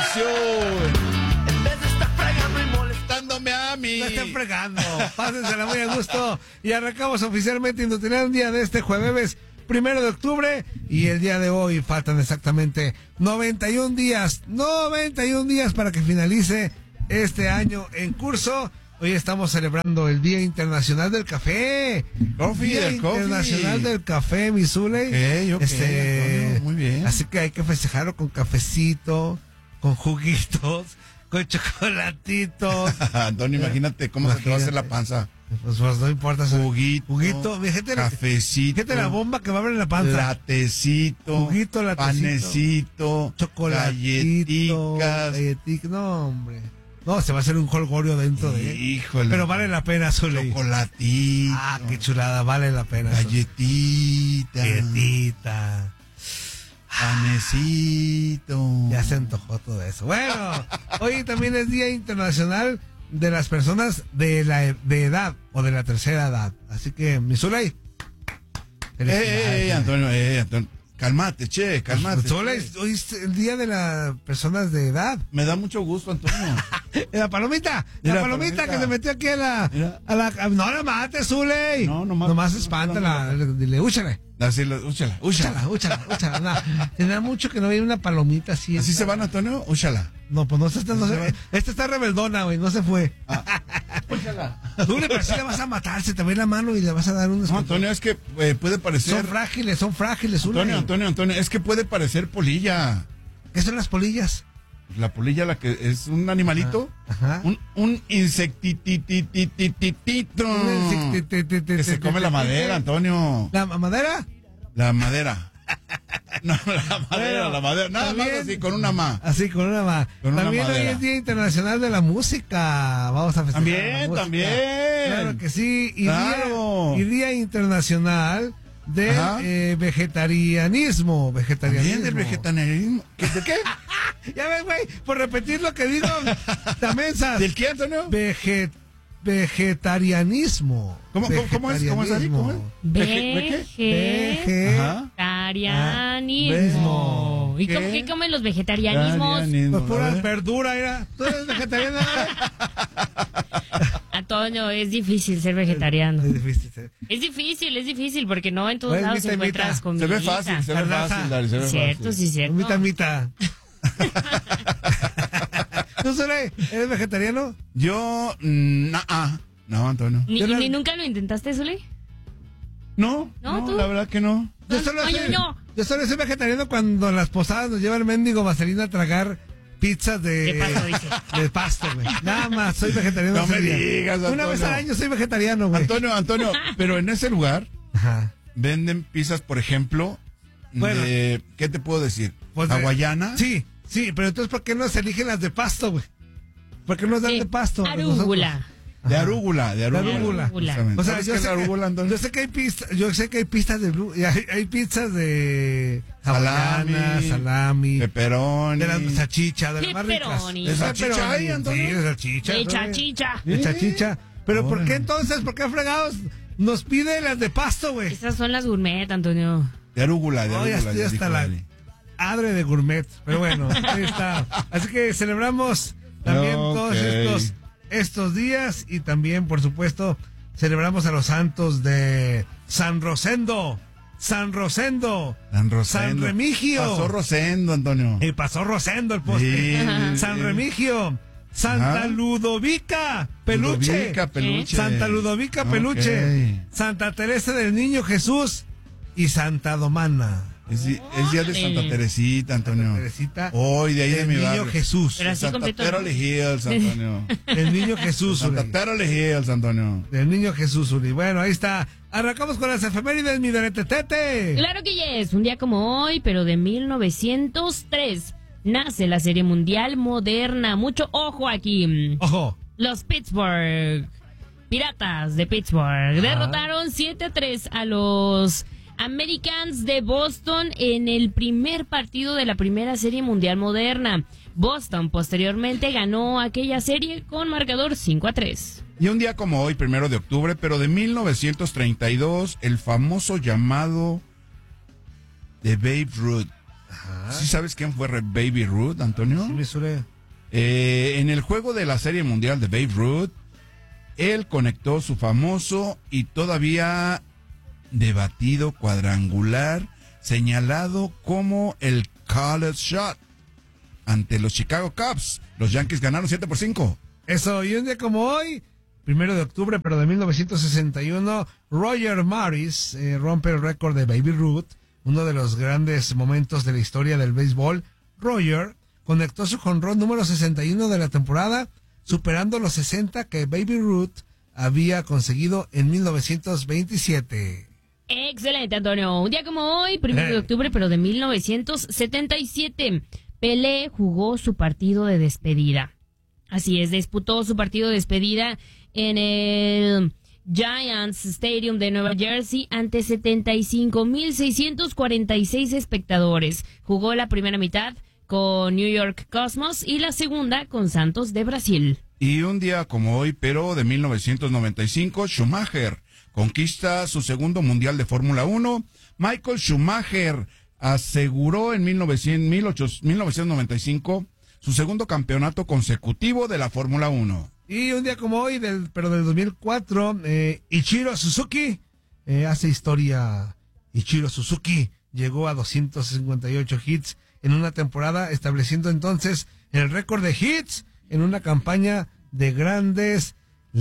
diversión. En vez de estar fregando y molestándome a mí. No estén fregando, pásensela muy a gusto. Y arrancamos oficialmente Inutilandia un día de este jueves 1 de octubre. Y el día de hoy faltan exactamente 91 días para que finalice este año en curso. Hoy estamos celebrando el Día Internacional del Café. Día Internacional del Café, mi Zule. Okay, muy bien. Así que hay que festejarlo con cafecito, con juguitos, con chocolatitos. Antonio, imagínate cómo se te va a hacer la panza. Pues no importa. Juguito, cafecito. Fíjate la bomba que va a haber en la panza. Latecito. Juguito, latecito. Panecito. Chocolatito. Galletitas. No, hombre. No, se va a hacer un jolgorio dentro de él. Híjole. Pero vale la pena, Zule. Chocolatito. Ah, qué chulada, vale la pena. Galletita. Galletita. Panecito. Ya se antojó todo eso. Bueno, hoy también es Día Internacional de las personas de edad o de la tercera edad. Así que, mi Zuley. Antonio. Cálmate. Hoy es el día de las personas de edad. Me da mucho gusto, Antonio. La palomita que se metió aquí a la no la mates, Zuley. No, nomás espántala. Dile, úchale. Úchala. No, tenía mucho que no veía una palomita así. ¿Así se van, Antonio? Úchala. No, pues no se esta está rebeldona, güey, no se fue. Úchala. Tú le parece que la vas a matar, se te ve la mano y le vas a dar un... No, Antonio, es que puede parecer... Son frágiles. Antonio, es que puede parecer polilla. ¿Qué son las polillas? La polilla, la que es un animalito. Ajá. Un insectititititito. Que se come la madera, Antonio. ¿La madera? La madera. No, la madera. Nada más así, con una ma. Así, con una ma. También hoy es Día Internacional de la Música. Vamos a festejar. También. Claro que sí. Y claro. Día Internacional del vegetarianismo. También del vegetarianismo. ¿De qué? Ya ves, güey, por repetir lo que digo, también sabes. ¿Del qué, Antonio? Vegetarianismo. ¿Cómo es así? ¿Cómo es? Vegetarianismo. ¿Y qué comen los vegetarianismos? Pues pura verdura, mira. ¿Tú eres vegetariano? Antonio, es difícil ser vegetariano. Es difícil. Es difícil porque no en todos lados encuentras comida. Se ve fácil, Dale, se ve cierto, fácil. Sí, cierto. Mitad. ¿Tú, Zuley, eres vegetariano? Yo, no, Antonio. ¿Ni nunca lo intentaste, Zuley? No, ¿tú? La verdad que no. Yo solo soy vegetariano cuando las posadas nos lleva el mendigo vaselina a tragar pizzas de pasto, güey. Nada más, soy vegetariano. No me digas, Antonio. Una vez al año soy vegetariano, güey. Antonio, pero en ese lugar venden pizzas, por ejemplo, de, ¿qué te puedo decir? Pues ¿hawaiana? Sí, pero entonces ¿por qué no se eligen las de pasto, güey? ¿Por qué no dan de pasto? Arúgula. De arúgula. O sea, yo sé que hay pistas de hay pizzas de hawaiana, salami, pepperoni, de la salchicha, de las más ricas. ¿De salchicha hay, Antonio? Sí, de salchicha. De salchicha. Pero ¿por qué entonces? ¿Por qué fregados nos pide las de pasto, güey? Esas son las gourmet, Antonio. De arúgula. Ya estoy hasta la adre de gourmet. Pero bueno, ahí está. Así que celebramos también todos estos días y también, por supuesto, celebramos a los santos de San Remigio. Pasó Rosendo, Antonio. Y pasó Rosendo el postre. Sí. San Remigio. Santa Ludovica Peluche. Santa Ludovica Peluche. Santa Teresa del Niño Jesús y Santa Domana. Es día de Santa Teresita, Antonio. Santa Teresita. Hoy de ahí de mi barrio. El Niño Jesús. Pero así Santa Teroli Hills, Antonio. El Niño Jesús. Santa Teroli Hills, Antonio. El Niño Jesús, Uri. Bueno, ahí está. Arrancamos con las efemérides, mi deretetete. Claro que yes. Un día como hoy, pero de 1903, nace la Serie Mundial Moderna. Mucho ojo aquí. Ojo. Los Pittsburgh Piratas de Pittsburgh derrotaron 7-3 a los Americans de Boston en el primer partido de la primera Serie Mundial Moderna. Boston posteriormente ganó aquella serie con marcador 5-3. Y un día como hoy, 1 de octubre, pero de 1932, el famoso llamado de Babe Ruth. ¿Sí sabes quién fue Baby Ruth, Antonio? Sí, me suele. En el juego de la Serie Mundial de Babe Ruth, él conectó su famoso y todavía debatido cuadrangular, señalado como el college shot, ante los Chicago Cubs. Los Yankees ganaron 7-5. Eso, y un día como hoy, 1 de octubre, pero de 1961, Roger Maris rompe el récord de Baby Ruth, uno de los grandes momentos de la historia del béisbol. Roger conectó su jonrón número 61 de la temporada, superando los 60 que Baby Ruth había conseguido en 1927. Excelente, Antonio. Un día como hoy, 1 de octubre, pero de 1977, Pelé jugó su partido de despedida. Así es, disputó su partido de despedida en el Giants Stadium de Nueva Jersey ante 75,646 espectadores. Jugó la primera mitad con New York Cosmos y la segunda con Santos de Brasil. Y un día como hoy, pero de 1995, Schumacher conquista su segundo mundial de Fórmula 1. Michael Schumacher aseguró en 1995 su segundo campeonato consecutivo de la Fórmula 1. Y un día como hoy, pero del 2004, Ichiro Suzuki hace historia. Ichiro Suzuki llegó a 258 hits en una temporada, estableciendo entonces el récord de hits en una campaña de Grandes